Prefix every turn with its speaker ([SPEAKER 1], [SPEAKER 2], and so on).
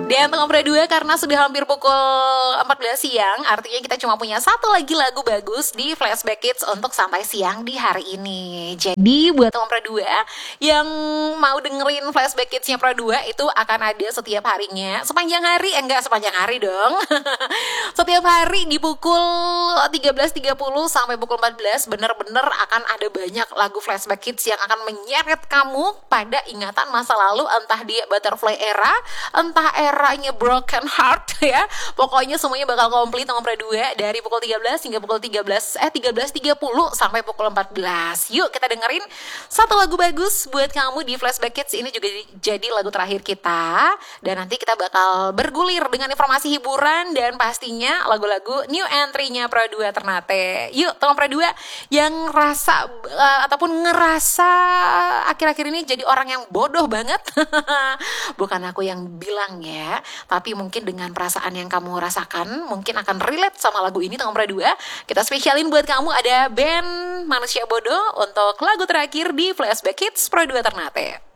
[SPEAKER 1] Dan tengah berdua karena sudah hampir pukul 14 siang, artinya kita cuma punya satu lagi lagu bagus di Flashback Kids untuk sampai siang di hari ini. Jadi buat tengah berdua yang mau dengerin Flashback Kids-nya Pro 2 itu akan ada setiap harinya, sepanjang hari, enggak sepanjang hari dong. Setiap hari di pukul 13.30 sampai pukul 14 bener-bener akan ada banyak lagu Flashback Kids yang akan menyeret kamu pada ingatan masa lalu, entah di Butterfly era, entah eranya Broken Heart ya. Pokoknya semuanya bakal komplit nomor 2 dari pukul 13 hingga pukul 13.30 sampai pukul 14. Yuk kita dengerin satu lagu bagus buat kamu di Flashback Kids. Ini juga jadi lagu terakhir kita, dan nanti kita bakal bergulir dengan informasi hiburan dan pastinya lagu-lagu new entry-nya Pro 2 Ternate. Yuk teman Pro 2 yang rasa ataupun ngerasa akhir-akhir ini jadi orang yang bodoh banget. Bukan aku yang bilang ya, tapi mungkin dengan perasaan yang kamu rasakan mungkin akan relate sama lagu ini teman Pro 2. Kita spesialin buat kamu, ada band Manusia Bodoh untuk lagu terakhir di Flashback Kids Pro 2 Ternate.